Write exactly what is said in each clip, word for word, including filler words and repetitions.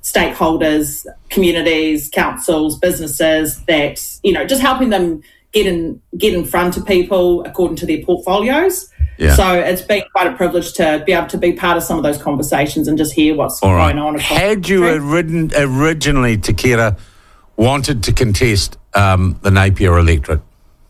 stakeholders, communities, councils, businesses, that, you know, just helping them get in get in front of people according to their portfolios. Yeah. So it's been quite a privilege to be able to be part of some of those conversations and just hear what's All right. going on. Had you orig- originally, Te Kera, wanted to contest um, the Napier electorate?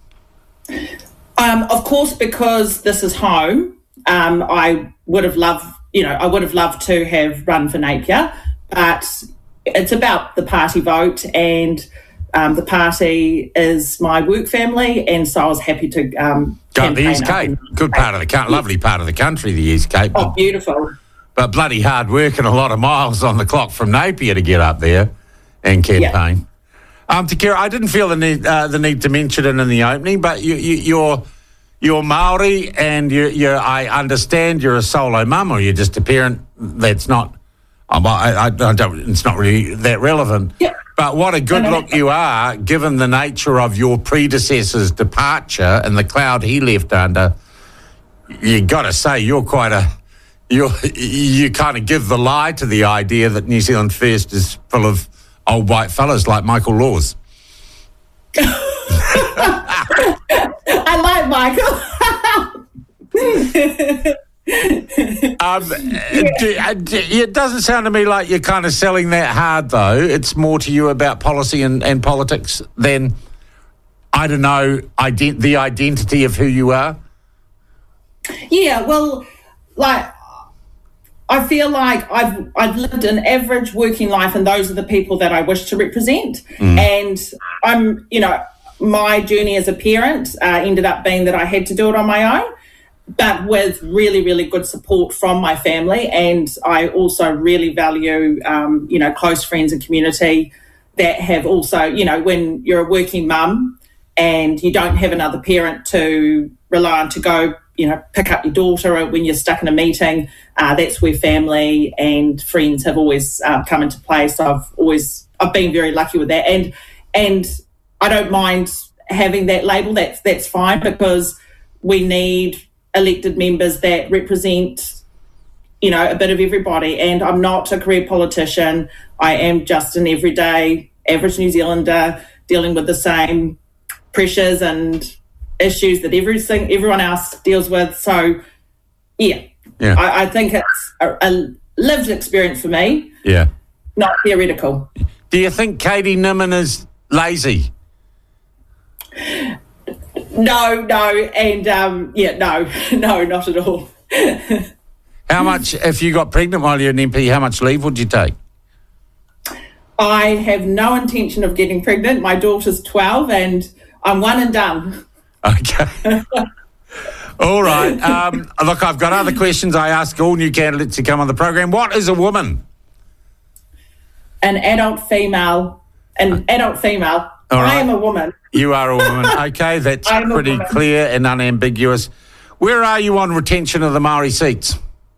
Um, of course, because this is home, um, I would have loved, you know, I would have loved to have run for Napier, but it's about the party vote, and um, the party is my work family, and so I was happy to um, go to the East Cape. Good part of the country, lovely part of the country, the East Cape. Oh, beautiful. But bloody hard work and a lot of miles on the clock from Napier to get up there and campaign. Yeah. Um, Te Kera, I didn't feel the need uh, the need to mention it in the opening, but you, you, you're you're Maori, and you you I understand you're a solo mum, or you're just a parent. That's not. Um, I, I, I don't. It's not really that relevant. Yeah. But what a good look you are, given the nature of your predecessor's departure and the cloud he left under. You got to say you're quite a. You you kind of give the lie to the idea that New Zealand First is full of old white fellas like Michael Laws. I like Michael. um, do, do, it doesn't sound to me like you're kind of selling that hard, though. It's more to you about policy and, and politics than, I don't know, ident- the identity of who you are. Yeah, well, like, I feel like I've I've lived an average working life, and those are the people that I wish to represent. Mm. And I'm, you know, my journey as a parent uh, ended up being that I had to do it on my own, but with really, really good support from my family. And I also really value, um, you know, close friends and community that have also, you know, when you're a working mum and you don't have another parent to rely on to go, you know, pick up your daughter when you're stuck in a meeting, uh, that's where family and friends have always uh, come into play. So I've always, I've been very lucky with that. And, and I don't mind having that label. That's, that's fine, because we need elected members that represent, you know, a bit of everybody. And I'm not a career politician. I am just an everyday average New Zealander dealing with the same pressures and issues that everything everyone else deals with. So, yeah, yeah. I, I think it's a, a lived experience for me. Yeah, not theoretical. Do you think Katie Niman is lazy? No, no, and um, yeah, no, no, not at all. How much, if you got pregnant while you're an M P, how much leave would you take? I have no intention of getting pregnant. My daughter's twelve, and I'm one and done. Okay. All right. Um, look, I've got other questions I ask all new candidates who come on the program. What is a woman? An adult female. An adult female. All right. I am a woman. You are a woman. Okay, that's pretty clear and unambiguous. Where are you on retention of the Māori seats?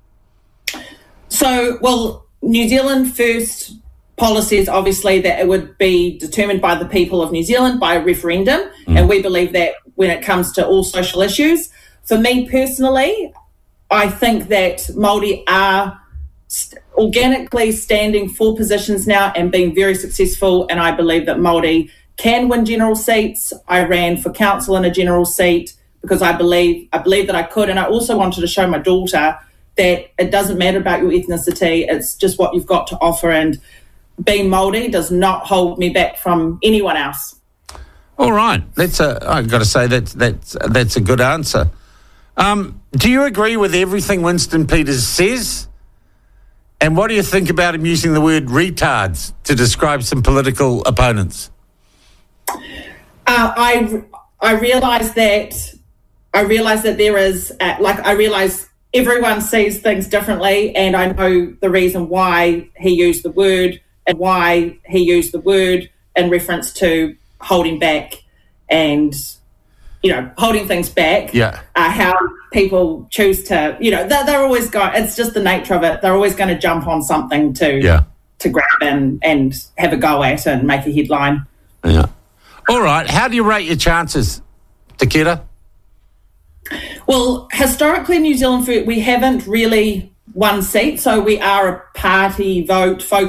So, well, New Zealand First policy is obviously that it would be determined by the people of New Zealand by a referendum, mm. and we believe that when it comes to all social issues. For me personally, I think that Māori are st- organically standing for positions now and being very successful, and I believe that Māori can win general seats. I ran for council in a general seat because I believe I believe that I could, and I also wanted to show my daughter that it doesn't matter about your ethnicity, it's just what you've got to offer, and being Māori does not hold me back from anyone else. All right, that's a. I've got to say that that's that's a good answer. Um, do you agree with everything Winston Peters says? And what do you think about him using the word retards to describe some political opponents? Uh, I I realise that I realise that there is uh, like I realise everyone sees things differently, and I know the reason why he used the word and why he used the word in reference to holding back and, you know, holding things back. Yeah. Uh, how people choose to, you know, they're, they're always going, it's just the nature of it. They're always going to jump on something to, yeah. to grab and, and have a go at and make a headline. Yeah. All right. How do you rate your chances, Te Kera? Well, historically, New Zealand, we haven't really won seats, so we are a party vote focused